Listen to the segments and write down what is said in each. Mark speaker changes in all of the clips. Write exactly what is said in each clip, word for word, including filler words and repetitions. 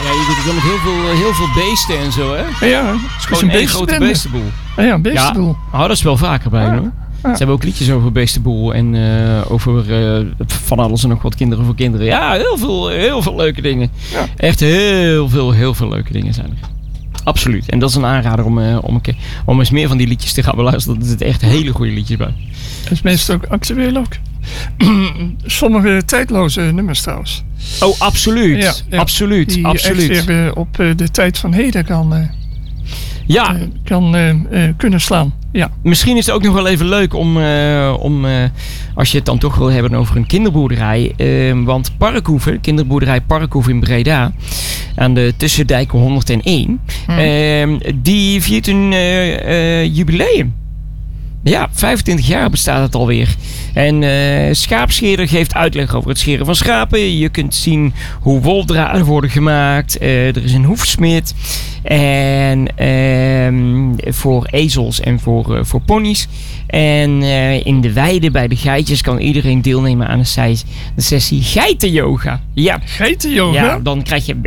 Speaker 1: Ja, je doet het wel met heel veel, heel veel beesten en zo, hè?
Speaker 2: Ja, het
Speaker 1: is gewoon één grote beestenboel.
Speaker 2: Ja, een beestenboel.
Speaker 1: Ja, oh, dat is wel vaker bij,
Speaker 2: ja.
Speaker 1: hoor. Ja. Ze hebben ook liedjes over beestenboel en uh, over uh, van alles en nog wat kinderen voor kinderen. Ja, heel veel, heel veel leuke dingen. Ja. Echt heel veel, heel veel leuke dingen zijn er. Absoluut. En dat is een aanrader om, uh, om, een keer, om eens meer van die liedjes te gaan beluisteren. Er zitten echt hele goede liedjes bij.
Speaker 2: Het is meestal ook actueel ook. Sommige tijdloze nummers trouwens.
Speaker 1: Oh, absoluut. Ja, ja. Absoluut.
Speaker 2: Die
Speaker 1: absoluut.
Speaker 2: echt weer uh, op uh, de tijd van heden kan, uh,
Speaker 1: ja.
Speaker 2: uh, kan uh, uh, kunnen slaan. Ja.
Speaker 1: Misschien is het ook nog wel even leuk om, uh, om uh, als je het dan toch wil hebben over een kinderboerderij. Uh, want Parkhoeve, kinderboerderij Parkhoeve in Breda, aan de Tussendijk honderdéén, hmm. uh, die viert een uh, uh, jubileum. Ja, vijfentwintig jaar bestaat het alweer. En uh, Schaapscheerder geeft uitleg over het scheren van schapen. Je kunt zien hoe woldraden worden gemaakt. Uh, er is een hoefsmid. En uh, voor ezels en voor, uh, voor ponies. En uh, in de weide bij de geitjes kan iedereen deelnemen aan een sessie geitenyoga. Ja.
Speaker 2: Geitenyoga?
Speaker 1: Ja, dan krijg je...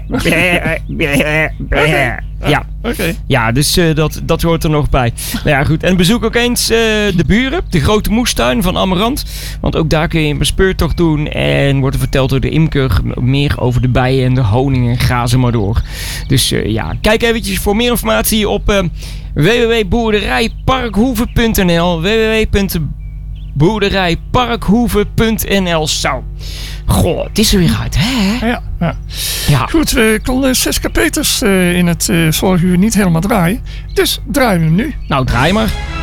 Speaker 2: Okay.
Speaker 1: Ja,
Speaker 2: okay.
Speaker 1: ja, dus uh, dat, dat hoort er nog bij. Nou ja, goed. En bezoek ook eens uh, de buren, de grote moestuin van Amarant. Want ook daar kun je een bespeurtocht doen. En wordt er verteld door de imker meer over de bijen en de honing en ga ze maar door. Dus uh, ja, kijk eventjes voor meer informatie op uh, w w w punt boerderijparkhoeve punt n l w w w punt boerderijparkhoeve punt n l Zo. Goh, het is er weer uit, hè?
Speaker 2: Ja, ja.
Speaker 1: ja.
Speaker 2: Goed, we konden Siska Peters uh, in het uh, vorige uur niet helemaal draaien. Dus draaien we hem nu.
Speaker 1: Nou, draai maar.